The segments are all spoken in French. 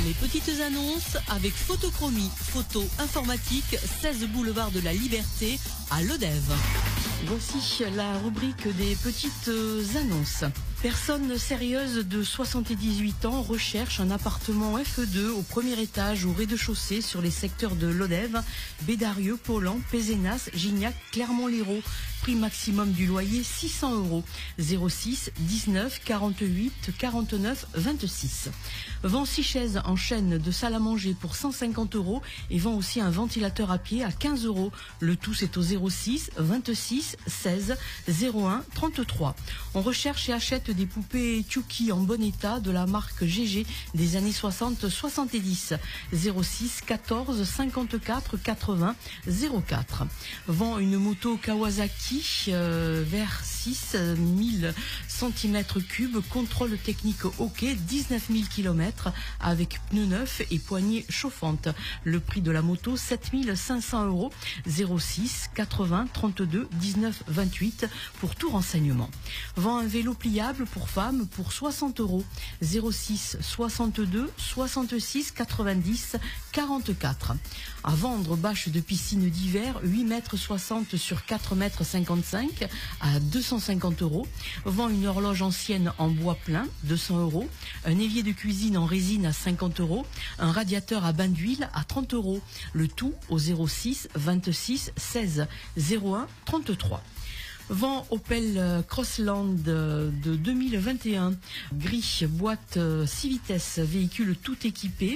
Les petites annonces avec Photochromie, photo informatique, 16 boulevard de la Liberté à Lodève. Voici la rubrique des petites annonces. Personne sérieuse de 78 ans recherche un appartement FE2 au premier étage au rez-de-chaussée sur les secteurs de Lodève, Bédarieux, Paulan, Pézenas, Gignac, Clermont-Lérault. Prix maximum du loyer 600 €. 06 19 48 49 26. Vend 6 chaises en chêne de salle à manger pour 150 € et vend aussi un ventilateur à pied à 15 €. Le tout c'est au 06 26 16 01 33. On recherche et achète des poupées Chucky en bon état de la marque GG des années 60-70. 06 14 54 80 04. Vend une moto Kawasaki vers 6000 cm3, contrôle technique OK, 19 000 km avec pneus neufs et poignées chauffantes. Le prix de la moto 7500 €. 06 80 32 19 28 pour tout renseignement. Vend un vélo pliable pour femmes pour 60 €. 06 62 66 90 44. À vendre bâche de piscine d'hiver 8,60 m sur 4,55 m à 250 €. Vend une horloge ancienne en bois plein 200 €. Un évier de cuisine en résine à 50 €. Un radiateur à bain d'huile à 30 €. Le tout au 06 26 16 01 33. Vend Opel Crossland de 2021, gris, boîte 6 vitesses, véhicule tout équipé,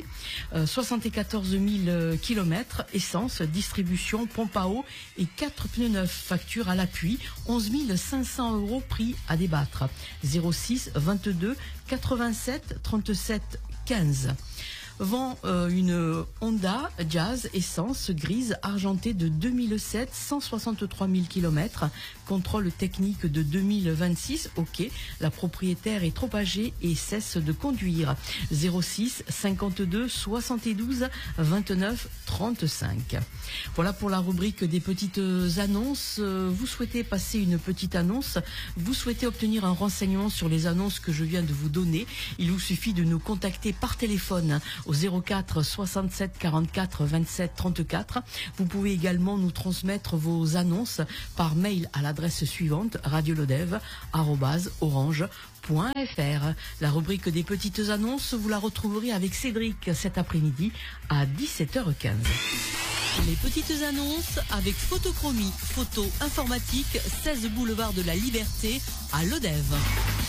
74 000 km, essence, distribution, pompe à eau et 4 pneus neufs, facture à l'appui, 11 500 € prix à débattre. 06 22 87 37 15. Vend une Honda Jazz essence grise argentée de 2007, 163 000 km, contrôle technique de 2026, OK, la propriétaire est trop âgée et cesse de conduire. 06 52 72 29 35. Voilà pour la rubrique des petites annonces. Vous souhaitez passer une petite annonce, vous souhaitez obtenir un renseignement sur les annonces que je viens de vous donner, il vous suffit de nous contacter par téléphone au 04 67 44 27 34. Vous pouvez également nous transmettre vos annonces par mail à l'adresse suivante radiolodève@orange.fr. La rubrique des petites annonces, vous la retrouverez avec Cédric cet après-midi à 17h15. Les petites annonces avec Photochromie, photo informatique, 16 boulevard de la Liberté à Lodève.